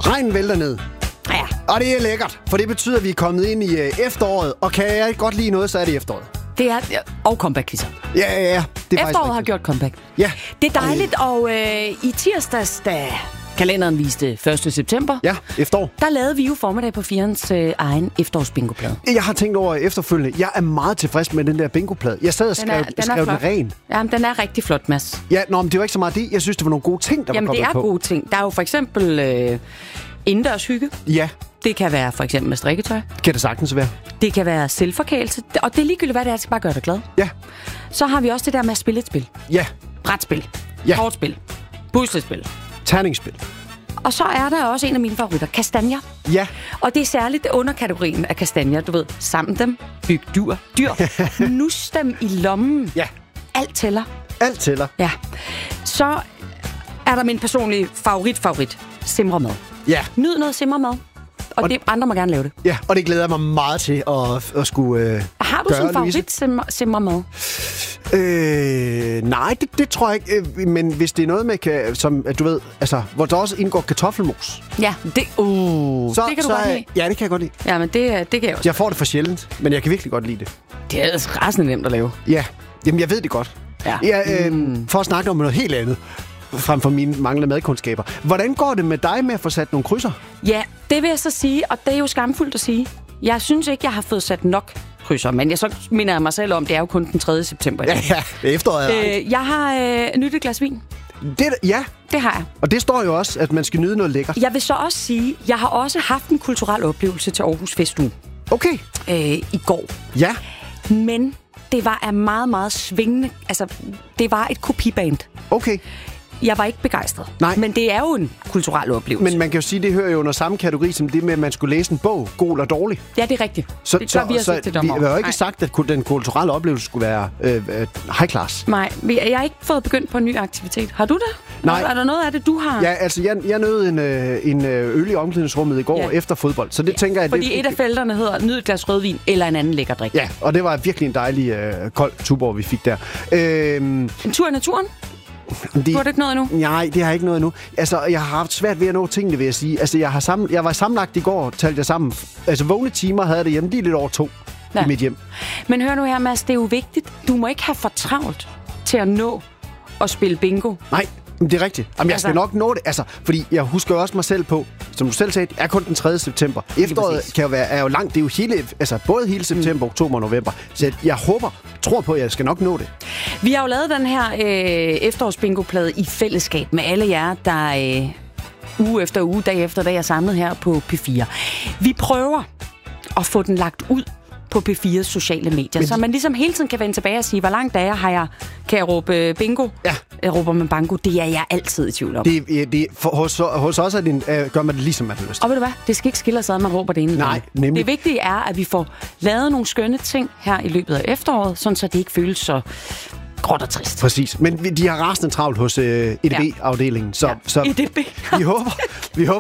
Regnen vælter ned. Ja. Og det er lækkert, for det betyder, at vi er kommet ind i efteråret. Og kan jeg ikke godt lide noget, så er det efteråret. Det er... Og comeback-quizzer. Ja. Det er Efteråret har gjort comeback. Ja. Det er dejligt, og i tirsdags, da kalenderen viste 1. september... Ja, efterår. Der lavede vi jo formiddag på 4'ernes egen efterårsbingoplade. Jeg har tænkt over efterfølgende. Jeg er meget tilfreds med den der bingoplade. Jeg sad og skrev den ren. Jamen, den er rigtig flot, Mads. Ja, men det var ikke så meget det. Jeg synes, det var nogle gode ting, der var kommet på. Jamen, det er gode ting. Der er jo for eksempel indendørs hygge. Ja. Det kan være for eksempel med strikketøj. Kan det sagtens være. Det kan være selvforkælelse. Og det er ligegyldigt, hvad det er, der skal bare gøre dig glad. Ja. Så har vi også det der med at spille et spil. Ja. Brætspil. Ja. Kortspil. Puslespil. Terningsspil. Og så er der også en af mine favoritter, kastanjer. Ja. Og det er særligt underkategorien af kastanjer. Du ved, samle dem, byg dyr, nus dem i lommen. Ja. Alt tæller. Alt tæller. Ja. Så er der min personlige favorit, simremad. Ja. Nyd noget simremad. Og det, andre må gerne lave det. Ja, og det glæder jeg mig meget til at skulle har du sådan en favorit simremad? Nej, det tror jeg ikke. Men hvis det er noget med, som du ved, altså, hvor der også indgår kartoffelmos. Ja, det kan du godt lide. Ja, det kan jeg godt lide. Ja, men det kan jeg også. Jeg får det for sjældent, men jeg kan virkelig godt lide det. Det er altså rasende nemt at lave. Ja, jamen jeg ved det godt. Ja. For at snakke om noget helt andet, frem for mine manglende madkundskaber. Hvordan går det med dig med at få sat nogle krydser? Ja, det vil jeg så sige, og det er jo skamfuldt at sige. Jeg synes ikke, jeg har fået sat nok krydser, men så minder jeg mig selv om, det er jo kun den 3. september. Ja, det er efteråret. Jeg har nyttet et glas vin. Ja. Det har jeg. Og det står jo også, at man skal nyde noget lækkert. Jeg vil så også sige, jeg har også haft en kulturel oplevelse til Aarhus Festuge. Okay. I går. Ja. Men det var af meget, meget svingende. Altså, det var et kopiband. Okay. Jeg var ikke begejstret. Nej. Men det er jo en kulturel oplevelse. Men man kan jo sige, det hører jo under samme kategori som det med, at man skulle læse en bog, god eller dårlig. Ja, det er rigtigt. Det gør vi også til dommer. Vi har jo ikke sagt, at den kulturelle oplevelse skulle være high class. Nej, jeg har ikke fået begyndt på en ny aktivitet. Har du det? Nej. Er der noget af det, du har? Ja, altså, jeg nød en øl i omklædningsrummet i går efter fodbold. Så det tænker jeg... Fordi et af felterne hedder nyd et glas rødvin eller en anden lækker drik. Ja, og det var virkelig en dejlig kold Tuborg, vi fik der. En tur i naturen? Du har det ikke noget endnu? Nej, det har jeg ikke noget endnu. Altså, jeg har haft svært ved at nå tingene, vil jeg sige. Altså, jeg var sammenlagt i går, talte jeg sammen. Altså, vågne timer havde det hjemme lige lidt over 2 i mit hjem. Men hør nu her, Mads, det er jo vigtigt. Du må ikke have for travlt til at nå at spille bingo. Nej, det er rigtigt. Jamen, jeg skal nok nå det. Altså, fordi jeg husker også mig selv på, som du selv sagde, det er kun den 3. september. Efteråret er jo langt. Det er jo både hele september, oktober og november. Så jeg tror på, at jeg skal nok nå det. Vi har jo lavet den her efterårsbingoplade i fællesskab med alle jer, der uge efter uge, dag efter dag er samlet her på P4. Vi prøver at få den lagt ud på P4's sociale medier, så man ligesom hele tiden kan vende tilbage og sige, hvor langt er jeg, kan jeg råbe bingo? Ja. Råber man bango? Det er jeg altid i tvivl om. Hos os gør man det ligesom man har lyst. Og ved du hvad? Det skal ikke skille os ad, man råber det ene. Nej, nemlig. Det vigtige er, at vi får lavet nogle skønne ting her i løbet af efteråret, sådan så det ikke føles så gråt og trist. Præcis. Men de har rasende travlt hos EDB-afdelingen. Så EDB. vi håber